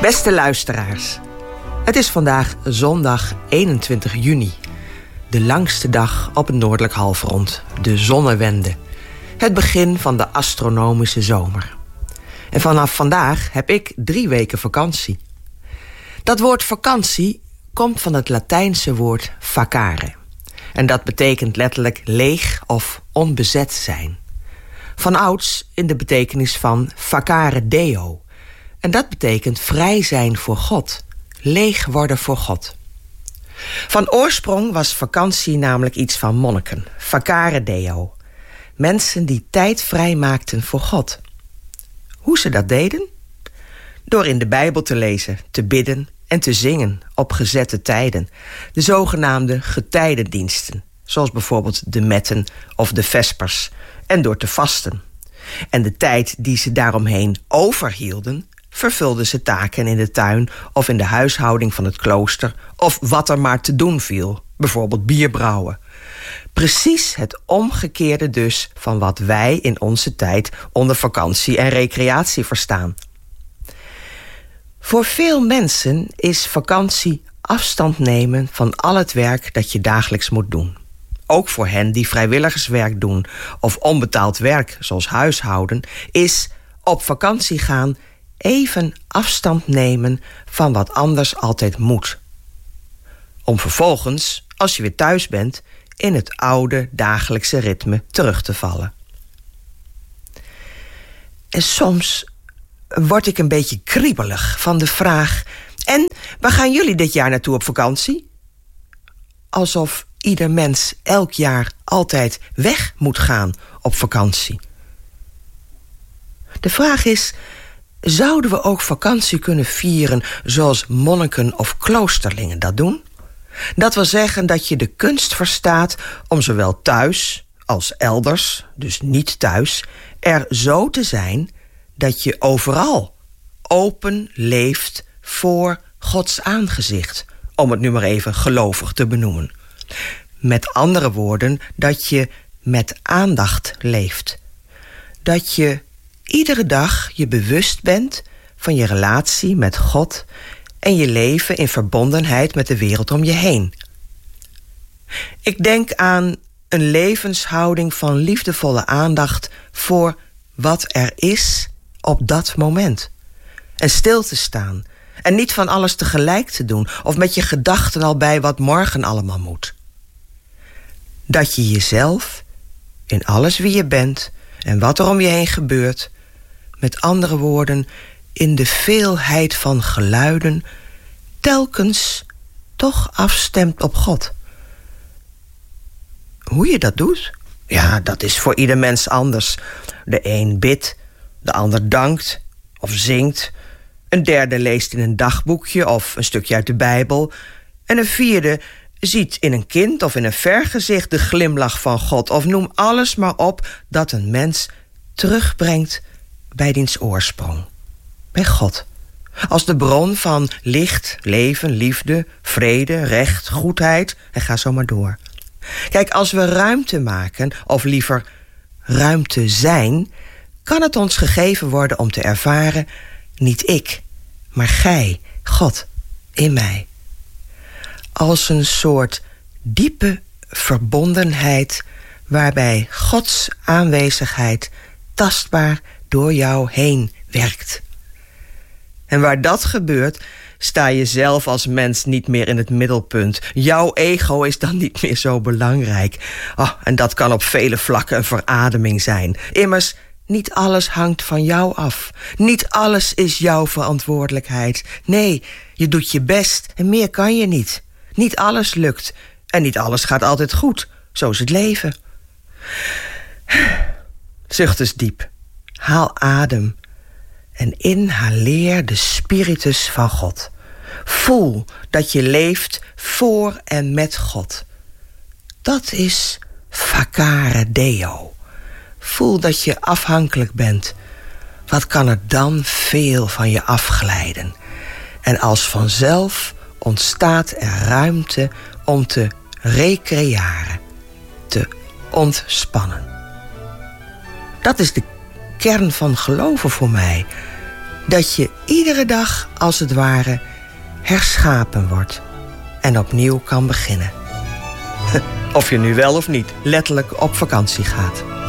Beste luisteraars, het is vandaag zondag 21 juni. De langste dag op het noordelijk halfrond, de zonnewende. Het begin van de astronomische zomer. En vanaf vandaag heb ik 3 weken vakantie. Dat woord vakantie komt van het Latijnse woord vacare. En dat betekent letterlijk leeg of onbezet zijn. Vanouds in de betekenis van vacare deo. En dat betekent vrij zijn voor God. Leeg worden voor God. Van oorsprong was vakantie namelijk iets van monniken. Vacare deo. Mensen die tijd vrijmaakten voor God. Hoe ze dat deden? Door in de Bijbel te lezen, te bidden en te zingen op gezette tijden. De zogenaamde getijdendiensten. Zoals bijvoorbeeld de metten of de vespers. En door te vasten. En de tijd die ze daaromheen overhielden, vervulden ze taken in de tuin of in de huishouding van het klooster of wat er maar te doen viel, bijvoorbeeld bier brouwen. Precies het omgekeerde dus van wat wij in onze tijd onder vakantie en recreatie verstaan. Voor veel mensen is vakantie afstand nemen van al het werk dat je dagelijks moet doen. Ook voor hen die vrijwilligerswerk doen of onbetaald werk, zoals huishouden, is op vakantie gaan even afstand nemen van wat anders altijd moet. Om vervolgens, als je weer thuis bent, in het oude dagelijkse ritme terug te vallen. En soms word ik een beetje kriebelig van de vraag: en waar gaan jullie dit jaar naartoe op vakantie? Alsof ieder mens elk jaar altijd weg moet gaan op vakantie. De vraag is: zouden we ook vakantie kunnen vieren zoals monniken of kloosterlingen dat doen? Dat wil zeggen dat je de kunst verstaat om zowel thuis als elders, dus niet thuis, er zo te zijn dat je overal open leeft voor Gods aangezicht, om het nu maar even gelovig te benoemen. Met andere woorden, dat je met aandacht leeft. Dat je iedere dag je bewust bent van je relatie met God en je leven in verbondenheid met de wereld om je heen. Ik denk aan een levenshouding van liefdevolle aandacht voor wat er is op dat moment. En stil te staan en niet van alles tegelijk te doen of met je gedachten al bij wat morgen allemaal moet. Dat je jezelf, in alles wie je bent en wat er om je heen gebeurt, met andere woorden, in de veelheid van geluiden, telkens toch afstemt op God. Hoe je dat doet? Ja, dat is voor ieder mens anders. De een bidt, de ander dankt of zingt. Een derde leest in een dagboekje of een stukje uit de Bijbel. En een vierde ziet in een kind of in een vergezicht de glimlach van God. Of noem alles maar op dat een mens terugbrengt bij diens oorsprong. Bij God. Als de bron van licht, leven, liefde, vrede, recht, goedheid. En ga zo maar door. Kijk, als we ruimte maken, of liever ruimte zijn, kan het ons gegeven worden om te ervaren: niet ik, maar gij, God, in mij. Als een soort diepe verbondenheid waarbij Gods aanwezigheid tastbaar door jou heen werkt. En waar dat gebeurt, sta je zelf als mens niet meer in het middelpunt. Jouw ego is dan niet meer zo belangrijk. En dat kan op vele vlakken een verademing zijn. Immers, niet alles hangt van jou af. Niet alles is jouw verantwoordelijkheid. Nee, je doet je best en meer kan je niet. Niet alles lukt en niet alles gaat altijd goed. Zo is het leven. Zucht eens diep. Haal adem. En inhaleer de spiritus van God. Voel dat je leeft voor en met God. Dat is vacare deo. Voel dat je afhankelijk bent. Wat kan er dan veel van je afglijden? En als vanzelf ontstaat er ruimte om te recreëren, te ontspannen. Dat is de kern van geloven voor mij. dat je iedere dag als het ware herschapen wordt en opnieuw kan beginnen. Of je nu wel of niet letterlijk op vakantie gaat.